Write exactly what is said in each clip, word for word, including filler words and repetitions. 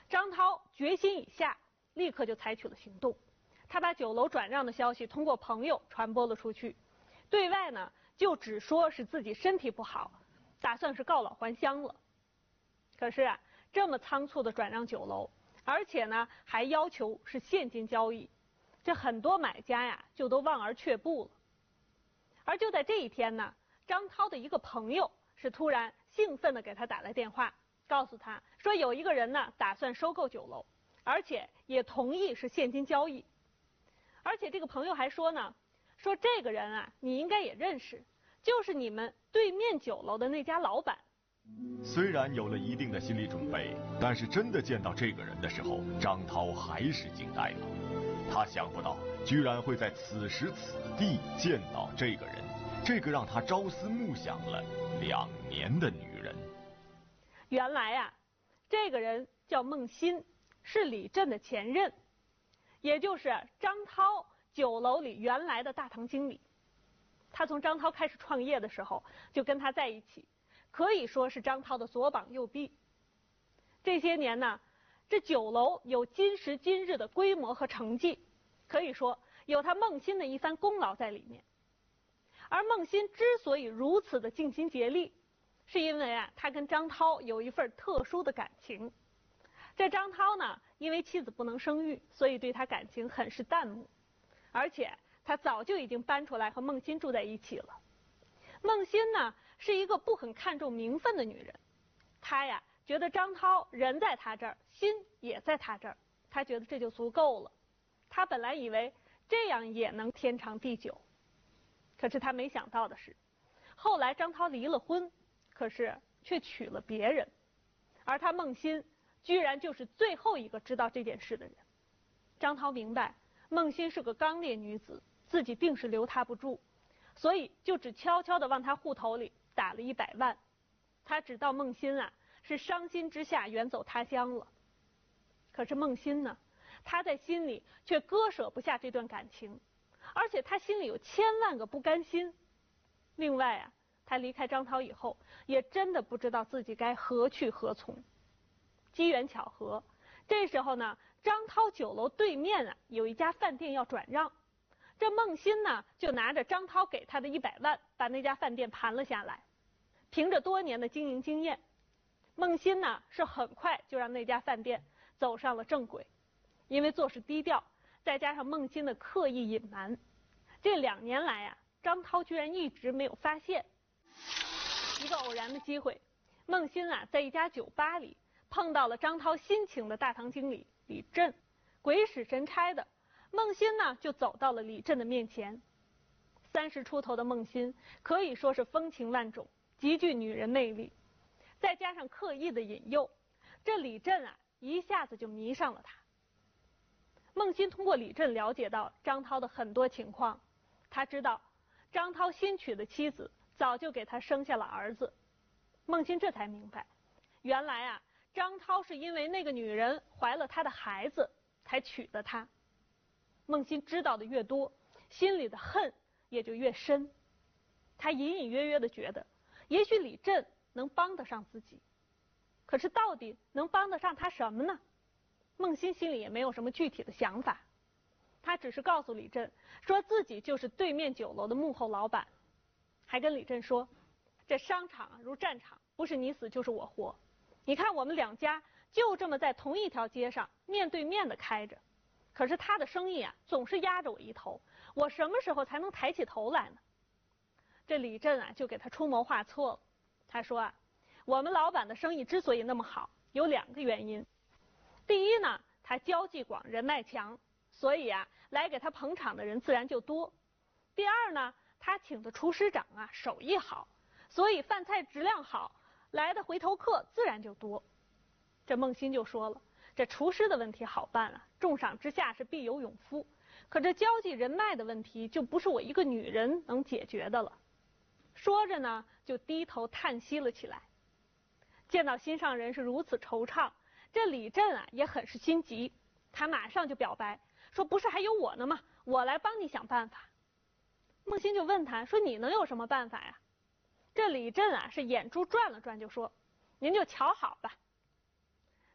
张涛决心已下，立刻就采取了行动。他把酒楼转让的消息通过朋友传播了出去，对外呢就只说是自己身体不好，打算是告老还乡了。可是啊，这么仓促的转让酒楼，而且呢还要求是现金交易，这很多买家呀就都望而却步了。而就在这一天呢，张涛的一个朋友是突然兴奋地给他打来电话，告诉他说有一个人呢打算收购酒楼，而且也同意是现金交易。而且这个朋友还说呢，说这个人啊你应该也认识，就是你们对面酒楼的那家老板。 虽然有了一定的心理准备，但是真的见到这个人的时候，张涛还是惊呆了。他想不到居然会在此时此地见到这个人，这个让他朝思暮想了两年的女人。 原来啊，这个人叫孟欣，是李振的前任，也就是张涛酒楼里原来的大堂经理。他从张涛开始创业的时候就跟他在一起，可以说是张涛的左膀右臂。这些年呢，这酒楼有今时今日的规模和成绩，可以说有他孟欣的一番功劳在里面。而孟欣之所以如此的尽心竭力，是因为啊，他跟张涛有一份特殊的感情。这张涛呢，因为妻子不能生育，所以对他感情很是淡漠，而且他早就已经搬出来和孟欣住在一起了。孟欣呢，是一个不很看重名分的女人，她呀觉得张涛人在她这儿，心也在她这儿，她觉得这就足够了。她本来以为这样也能天长地久，可是她没想到的是，后来张涛离了婚，可是却娶了别人，而她孟欣居然就是最后一个知道这件事的人。张涛明白孟欣是个刚烈女子，自己定是留她不住，所以就只悄悄地往她户头里打了一百万。他知道孟欣啊是伤心之下远走他乡了，可是孟欣呢，他在心里却割舍不下这段感情，而且他心里有千万个不甘心。另外啊，他离开张涛以后，也真的不知道自己该何去何从。机缘巧合，这时候呢，张涛酒楼对面啊有一家饭店要转让，这孟欣呢就拿着张涛给他的一百万，把那家饭店盘了下来。凭着多年的经营经验，孟欣呢是很快就让那家饭店走上了正轨。因为做事低调，再加上孟欣的刻意隐瞒，这两年来啊，张涛居然一直没有发现。一个偶然的机会，孟欣啊在一家酒吧里碰到了张涛新请的大堂经理李振。鬼使神差的，孟欣呢就走到了李振的面前。三十出头的孟欣可以说是风情万种，极具女人魅力，再加上刻意的引诱，这李振啊一下子就迷上了他。孟欣通过李振了解到张涛的很多情况，他知道张涛新娶的妻子早就给他生下了儿子。孟欣这才明白，原来啊张涛是因为那个女人怀了他的孩子才娶的他。孟欣知道的越多，心里的恨也就越深。他隐隐约约的觉得，也许李振能帮得上自己，可是到底能帮得上他什么呢？孟欣心里也没有什么具体的想法，他只是告诉李振说自己就是对面酒楼的幕后老板，还跟李振说，这商场如战场，不是你死就是我活，你看我们两家就这么在同一条街上面对面的开着，可是他的生意啊总是压着我一头，我什么时候才能抬起头来呢？这李振啊就给他出谋划策了。他说啊，我们老板的生意之所以那么好，有两个原因。第一呢，他交际广，人脉强，所以啊来给他捧场的人自然就多。第二呢，他请的厨师长啊手艺好，所以饭菜质量好，来的回头客自然就多。这孟欣就说了，这厨师的问题好办啊，重赏之下是必有勇夫，可这交际人脉的问题就不是我一个女人能解决的了。说着呢就低头叹息了起来。见到心上人是如此惆怅，这李振啊也很是心急，他马上就表白说，不是还有我呢吗？我来帮你想办法。孟欣就问他说，你能有什么办法呀？这李振啊是眼珠转了转就说，您就瞧好吧。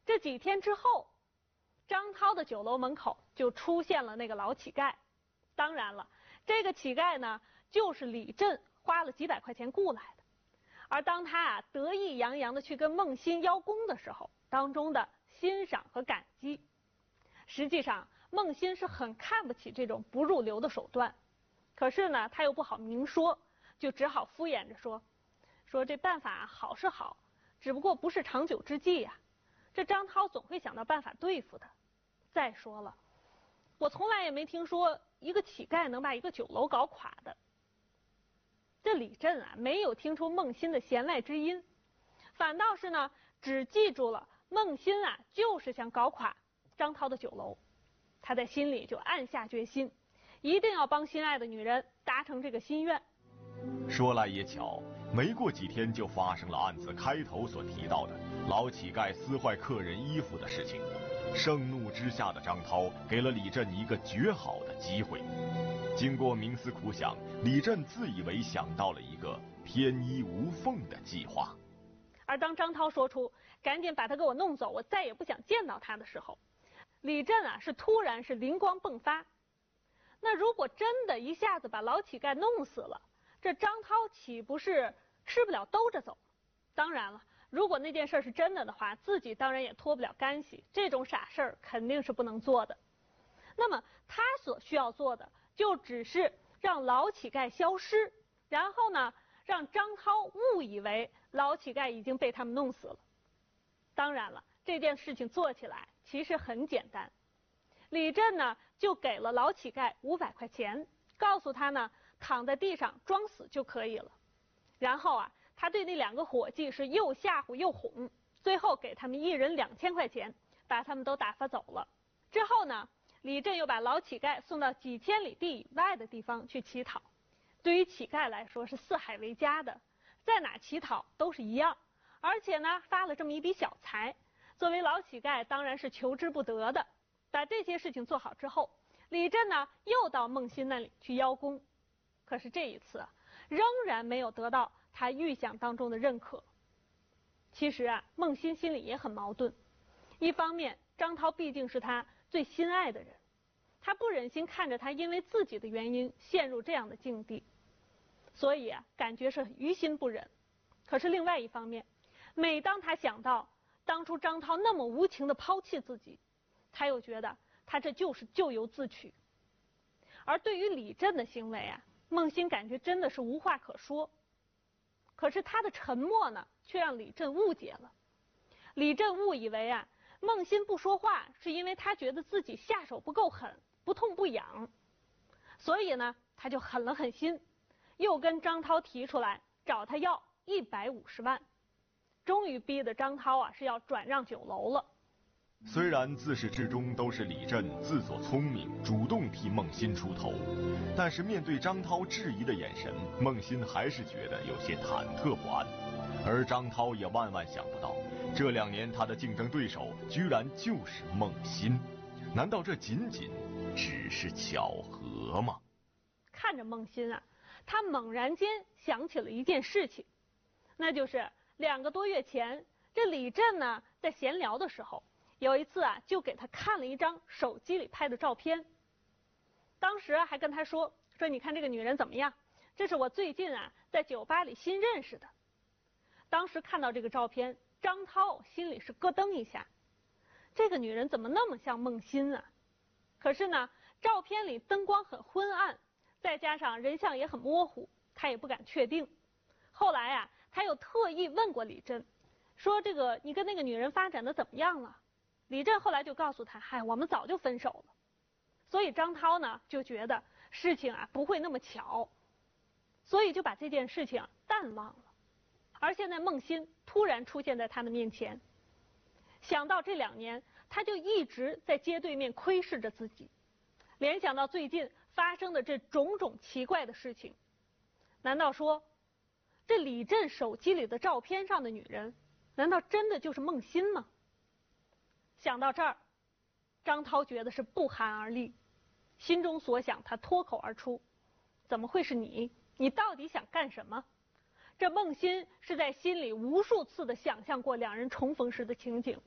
这几天之后，张涛的酒楼门口就出现了那个老乞丐。当然了，这个乞丐呢，就是李振花了几百块钱雇来的。而当他啊得意洋洋的去跟孟欣邀功的时候，当中的欣赏和感激，实际上孟欣是很看不起这种不入流的手段。可是呢，他又不好明说，就只好敷衍着说，说这办法好是好，只不过不是长久之计呀。这张涛总会想到办法对付的。再说了，我从来也没听说一个乞丐能把一个酒楼搞垮的。这李振啊，没有听出孟欣的弦外之音，反倒是呢，只记住了孟欣啊，就是想搞垮张涛的酒楼。他在心里就暗下决心，一定要帮心爱的女人达成这个心愿。 说来也巧，没过几天就发生了案子开头所提到的老乞丐撕坏客人衣服的事情。盛怒之下的张涛给了李振一个绝好的机会。经过冥思苦想，李振自以为想到了一个天衣无缝的计划。 而当张涛说出赶紧把他给我弄走，我再也不想见到他的时候，李振啊是突然是灵光迸发。那如果真的一下子把老乞丐弄死了，这张涛岂不是吃不了兜着走？当然了，如果那件事是真的的话，自己当然也脱不了干系，这种傻事儿肯定是不能做的。那么他所需要做的就只是让老乞丐消失，然后呢，让张涛误以为老乞丐已经被他们弄死了。当然了，这件事情做起来其实很简单。李振呢就给了老乞丐五百块钱，告诉他呢躺在地上装死就可以了。然后啊，他对那两个伙计是又吓唬又哄，最后给他们一人两千块钱，把他们都打发走了。之后呢，李振又把老乞丐送到几千里地以外的地方去乞讨。对于乞丐来说是四海为家的，在哪乞讨都是一样，而且呢发了这么一笔小财，作为老乞丐当然是求之不得的。把这些事情做好之后，李振呢又到孟欣那里去邀功。可是这一次啊，仍然没有得到他预想当中的认可。其实啊，孟欣心里也很矛盾。一方面，张涛毕竟是他最心爱的人，他不忍心看着他因为自己的原因陷入这样的境地，所以啊，感觉是于心不忍。可是另外一方面，每当他想到当初张涛那么无情地抛弃自己，他又觉得他这就是咎由自取。而对于李振的行为啊，孟欣感觉真的是无话可说。可是他的沉默呢，却让李振误解了。李振误以为啊，孟欣不说话是因为他觉得自己下手不够狠，不痛不痒，所以呢，他就狠了狠心，又跟张涛提出来找他要一百五十万，终于逼得张涛啊是要转让酒楼了。 虽然自始至终都是李振自作聪明，主动替孟欣出头，但是面对张涛质疑的眼神，孟欣还是觉得有些忐忑不安。而张涛也万万想不到，这两年他的竞争对手居然就是孟欣。难道这仅仅只是巧合吗？ 看着孟欣啊，他猛然间想起了一件事情，那就是两个多月前，这李振呢在闲聊的时候，有一次啊，就给他看了一张手机里拍的照片。当时还跟他说说你看这个女人怎么样？这是我最近啊在酒吧里新认识的。当时看到这个照片，张涛心里是咯噔一下，这个女人怎么那么像孟欣啊？可是呢，照片里灯光很昏暗，再加上人像也很模糊，他也不敢确定。后来啊，他又特意问过李振，说这个你跟那个女人发展的怎么样了？李振后来就告诉他，嗨，我们早就分手了。所以张涛呢就觉得事情啊不会那么巧，所以就把这件事情啊淡忘了。而现在孟欣突然出现在他的面前，想到这两年他就一直在街对面窥视着自己，联想到最近发生的这种种奇怪的事情，难道说这李振手机里的照片上的女人，难道真的就是孟欣吗？想到这儿，张涛觉得是不寒而栗，心中所想他脱口而出，怎么会是你？你到底想干什么？这孟欣是在心里无数次的想象过两人重逢时的情景，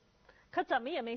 可怎么也没